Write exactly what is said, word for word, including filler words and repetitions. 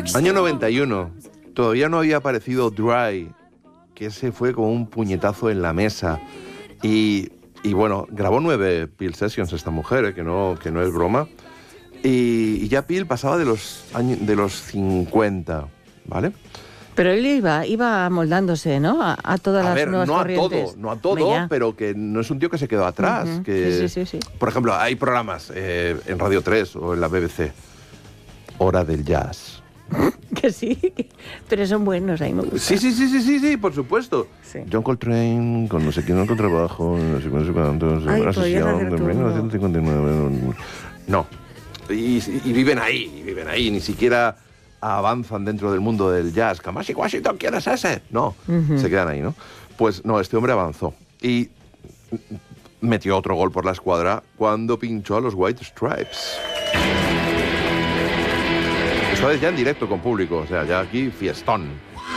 Año noventa y uno. Todavía no había aparecido Dry, que ese fue como un puñetazo en la mesa. Y, y bueno, grabó nueve Peel Sessions esta mujer, eh, que, no, que no es broma. Y, y ya Peel pasaba de los, años, de los cincuenta, ¿vale? Pero él iba, iba moldándose, ¿no? A, a todas a las ver, nuevas no corrientes. a todo, no a todo, Vaya. pero que no es un tío que se quedó atrás. Uh-huh. Que, sí, sí, sí, sí. Por ejemplo, hay programas eh, en Radio tres o en la B B C. Hora del Jazz. Que sí, pero son buenos, ahí me gusta. Sí, sí, sí, sí, sí, sí, por supuesto. Sí. John Coltrane, con no sé quién, con trabajo, no sé cuántos, cuántos, Ay, una podrías sesión hacer de tú mil uno. novecientos cincuenta y nueve. No. Y, y viven ahí, y viven ahí, ni siquiera avanzan dentro del mundo del jazz. Kamasi Washington, ¿quién es ese? No, uh-huh. Se quedan ahí, ¿no? Pues no, este hombre avanzó y metió otro gol por la escuadra cuando pinchó a los White Stripes. Esta vez ya en directo con público, o sea, ya aquí fiestón.